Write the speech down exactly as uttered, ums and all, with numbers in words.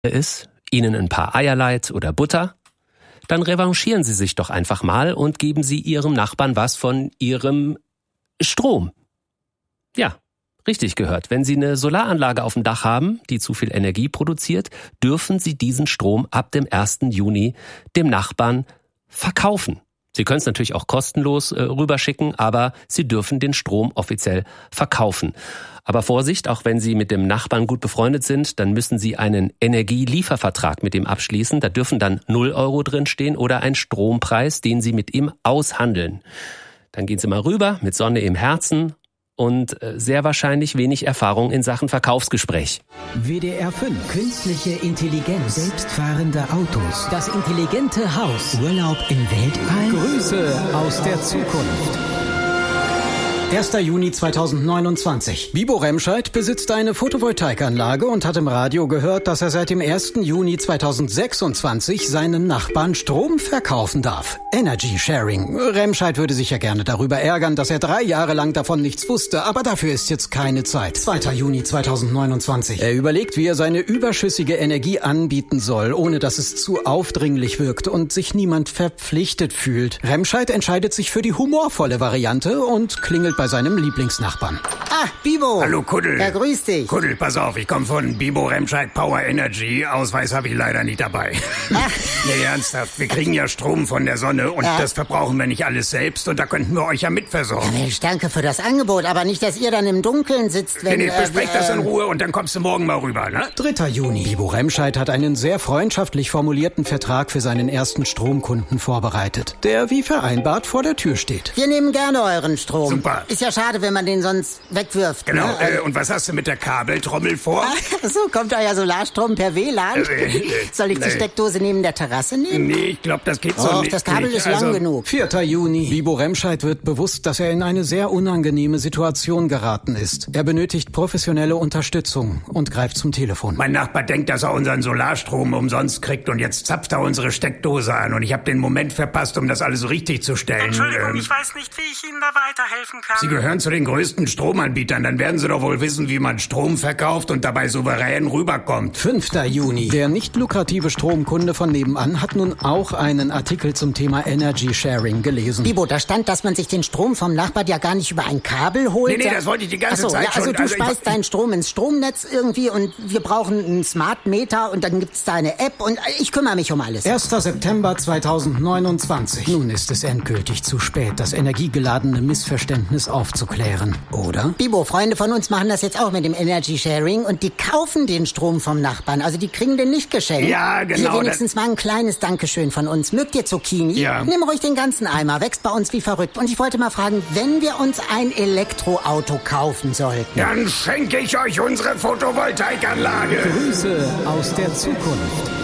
ist, Ihnen ein paar Eier leiht oder Butter, dann revanchieren Sie sich doch einfach mal und geben Sie Ihrem Nachbarn was von Ihrem Strom. Ja, richtig gehört. Wenn Sie eine Solaranlage auf dem Dach haben, die zu viel Energie produziert, dürfen Sie diesen Strom ab dem ersten Juni dem Nachbarn verkaufen. Sie können es natürlich auch kostenlos äh, rüberschicken, aber Sie dürfen den Strom offiziell verkaufen. Aber Vorsicht, auch wenn Sie mit dem Nachbarn gut befreundet sind, dann müssen Sie einen Energieliefervertrag mit ihm abschließen. Da dürfen dann null Euro drinstehen oder ein Strompreis, den Sie mit ihm aushandeln. Dann gehen Sie mal rüber mit Sonne im Herzen und sehr wahrscheinlich wenig Erfahrung in Sachen Verkaufsgespräch. W D R fünf. Künstliche Intelligenz. Selbstfahrende Autos. Das intelligente Haus. Urlaub im Weltall. Grüße aus der Zukunft. erster Juni zweitausendneunundzwanzig. Bibo Remscheid besitzt eine Photovoltaikanlage und hat im Radio gehört, dass er seit dem ersten Juni zweitausendsechsundzwanzig seinen Nachbarn Strom verkaufen darf. Energy Sharing. Remscheid würde sich ja gerne darüber ärgern, dass er drei Jahre lang davon nichts wusste, aber dafür ist jetzt keine Zeit. zweiter Juni zweitausendneunundzwanzig. Er überlegt, wie er seine überschüssige Energie anbieten soll, ohne dass es zu aufdringlich wirkt und sich niemand verpflichtet fühlt. Remscheid entscheidet sich für die humorvolle Variante und klingelt bei seinem Lieblingsnachbarn. Ah, Bibo. Hallo, Kuddel. Ja, grüß dich. Kuddel, pass auf, ich komme von Bibo Remscheid Power Energy. Ausweis habe ich leider nicht dabei. Ach. Nee, ernsthaft, wir kriegen ja Strom von der Sonne und ja. das verbrauchen wir nicht alles selbst und da könnten wir euch ja mitversorgen. Ja, Mensch, danke für das Angebot, aber nicht, dass ihr dann im Dunkeln sitzt, wenn... Nee, nee, besprecht äh, das in äh, Ruhe und dann kommst du morgen mal rüber, ne? dritter Juni. Bibo Remscheid hat einen sehr freundschaftlich formulierten Vertrag für seinen ersten Stromkunden vorbereitet, der wie vereinbart vor der Tür steht. Wir nehmen gerne euren Strom. Super. Ist ja schade, wenn man den sonst wegwirft. Genau, ne? äh, und was hast du mit der Kabeltrommel vor? Ach so, kommt euer Solarstrom per W L A N? Äh, äh, Soll ich die nee. Steckdose neben der Terrasse nehmen? Nee, ich glaube, das geht so Och, nicht. das Kabel nicht. ist lang also, genug. vierter Juni. Bibo Remscheid wird bewusst, dass er in eine sehr unangenehme Situation geraten ist. Er benötigt professionelle Unterstützung und greift zum Telefon. Mein Nachbar denkt, dass er unseren Solarstrom umsonst kriegt und jetzt zapft er unsere Steckdose an und ich habe den Moment verpasst, um das alles richtig zu stellen. Entschuldigung, Ähm, ich weiß nicht, wie ich Ihnen da weiterhelfen kann. Sie gehören zu den größten Stromanbietern, dann werden Sie doch wohl wissen, wie man Strom verkauft und dabei souverän rüberkommt. fünfter Juni. Der nicht lukrative Stromkunde von nebenan hat nun auch einen Artikel zum Thema Energy Sharing gelesen. Bibo, da stand, dass man sich den Strom vom Nachbarn ja gar nicht über ein Kabel holt. Nee, nee, das wollte ich die ganze Ach so, Zeit ja, also schon. du Also ich- speist deinen Strom ins Stromnetz irgendwie und wir brauchen einen Smart Meter und dann gibt's da eine App und ich kümmere mich um alles. erster September zweitausendneunundzwanzig. Nun ist es endgültig zu spät, das energiegeladene Missverständnis aufzuklären, oder? Bibo, Freunde von uns machen das jetzt auch mit dem Energy Sharing und die kaufen den Strom vom Nachbarn. Also die kriegen den nicht geschenkt. Ja, genau, Hier wenigstens mal ein kleines Dankeschön von uns. Mögt ihr Zucchini? Ja. Nimm ruhig den ganzen Eimer, wächst bei uns wie verrückt. Und ich wollte mal fragen, wenn wir uns ein Elektroauto kaufen sollten. Dann schenke ich euch unsere Photovoltaikanlage. Grüße aus der Zukunft.